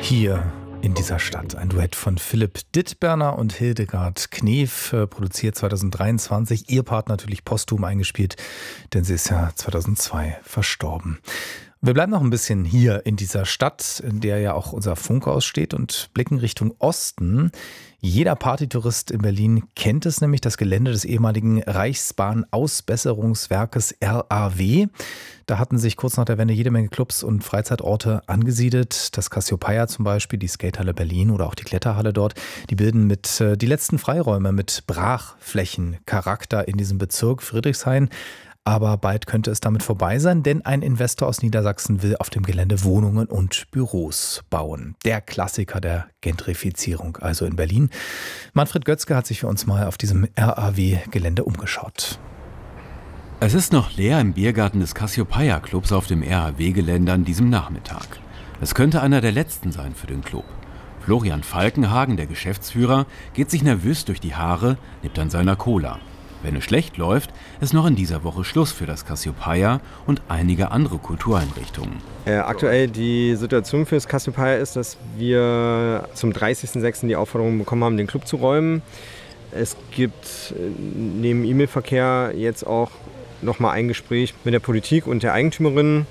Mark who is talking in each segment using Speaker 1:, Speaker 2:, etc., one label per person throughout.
Speaker 1: Hier in dieser Stadt. Ein Duett von Philipp Dittberner und Hildegard Knef, produziert 2023. Ihr Part natürlich posthum eingespielt, denn sie ist ja 2002 verstorben. Wir bleiben noch ein bisschen hier in dieser Stadt, in der ja auch unser Funkhaus steht, und blicken Richtung Osten. Jeder Partytourist in Berlin kennt es nämlich, das Gelände des ehemaligen Reichsbahn-Ausbesserungswerkes RAW. Da hatten sich kurz nach der Wende jede Menge Clubs und Freizeitorte angesiedelt. Das Cassiopeia zum Beispiel, die Skatehalle Berlin oder auch die Kletterhalle dort, die bilden mit die letzten Freiräume mit Brachflächencharakter in diesem Bezirk Friedrichshain. Aber bald könnte es damit vorbei sein, denn ein Investor aus Niedersachsen will auf dem Gelände Wohnungen und Büros bauen. Der Klassiker der Gentrifizierung, also in Berlin. Manfred Götzke hat sich für uns mal auf diesem RAW-Gelände umgeschaut.
Speaker 2: Es ist noch leer im Biergarten des Cassiopeia-Clubs auf dem RAW-Gelände an diesem Nachmittag. Es könnte einer der letzten sein für den Club. Florian Falkenhagen, der Geschäftsführer, geht sich nervös durch die Haare, nippt an seiner Cola. Wenn es schlecht läuft, ist noch in dieser Woche Schluss für das Cassiopeia und einige andere Kultureinrichtungen.
Speaker 3: Aktuell die Situation für das Cassiopeia ist, dass wir zum 30.06. die Aufforderung bekommen haben, den Club zu räumen. Es gibt neben E-Mail-Verkehr jetzt auch nochmal ein Gespräch mit der Politik und der Eigentümerin,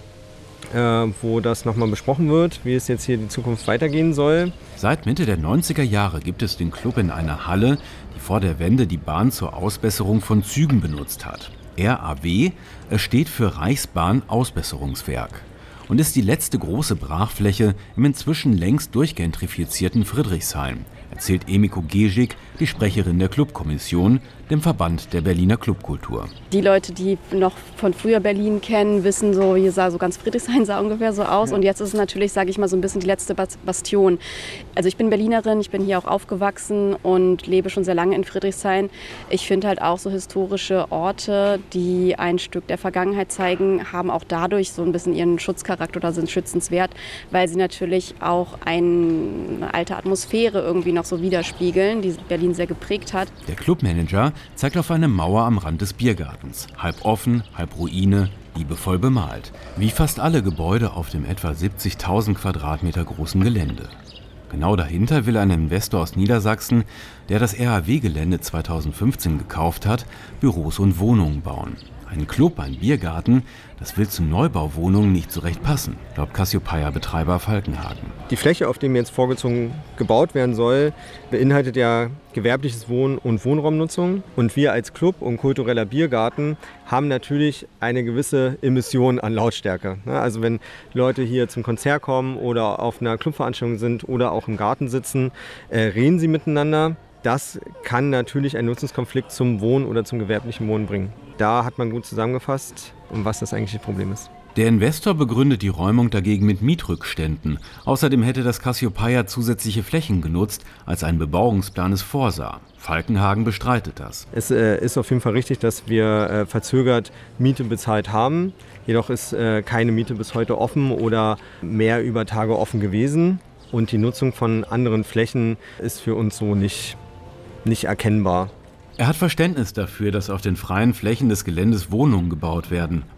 Speaker 3: wo das nochmal besprochen wird, wie es jetzt hier in Zukunft weitergehen soll.
Speaker 2: Seit Mitte der 90er Jahre gibt es den Club in einer Halle, die vor der Wende die Bahn zur Ausbesserung von Zügen benutzt hat. RAW steht für Reichsbahn-Ausbesserungswerk und ist die letzte große Brachfläche im inzwischen längst durchgentrifizierten Friedrichshain, erzählt Emiko Gesik, die Sprecherin der Clubkommission, dem Verband der Berliner Clubkultur.
Speaker 4: Die Leute, die noch von früher Berlin kennen, wissen so, hier sah so ganz Friedrichshain sah ungefähr so aus. Ja. Und jetzt ist es natürlich, sage ich mal, so ein bisschen die letzte Bastion. Also ich bin Berlinerin, ich bin hier auch aufgewachsen und lebe schon sehr lange in Friedrichshain. Ich finde halt auch so historische Orte, die ein Stück der Vergangenheit zeigen, haben auch dadurch so ein bisschen ihren Schutzcharakter oder sind schützenswert, weil sie natürlich auch eine alte Atmosphäre irgendwie noch so widerspiegeln, die Berlin sehr geprägt hat.
Speaker 2: Der Clubmanager zeigt auf eine Mauer am Rand des Biergartens. Halb offen, halb Ruine, liebevoll bemalt. Wie fast alle Gebäude auf dem etwa 70.000 Quadratmeter großen Gelände. Genau dahinter will ein Investor aus Niedersachsen, der das RAW-Gelände 2015 gekauft hat, Büros und Wohnungen bauen. Ein Club, ein Biergarten, das will zu Neubauwohnungen nicht so recht passen, glaubt Cassiopeia-Betreiber Falkenhagen.
Speaker 3: Die Fläche, auf der jetzt vorgezogen gebaut werden soll, beinhaltet ja gewerbliches Wohn- und Wohnraumnutzung. Und wir als Club und kultureller Biergarten haben natürlich eine gewisse Emission an Lautstärke. Also wenn Leute hier zum Konzert kommen oder auf einer Clubveranstaltung sind oder auch im Garten sitzen, reden sie miteinander. Das kann natürlich einen Nutzungskonflikt zum Wohnen oder zum gewerblichen Wohnen bringen. Da hat man gut zusammengefasst, was das eigentliche Problem ist.
Speaker 2: Der Investor begründet die Räumung dagegen mit Mietrückständen. Außerdem hätte das Cassiopeia zusätzliche Flächen genutzt, als ein Bebauungsplan es vorsah. Falkenhagen bestreitet das.
Speaker 3: Es ist auf jeden Fall richtig, dass wir verzögert Miete bezahlt haben. Jedoch ist keine Miete bis heute offen oder mehr über Tage offen gewesen. Und die Nutzung von anderen Flächen ist für uns so nicht erkennbar.
Speaker 2: Er hat Verständnis dafür, dass auf den freien Flächen des Geländes Wohnungen gebaut werden.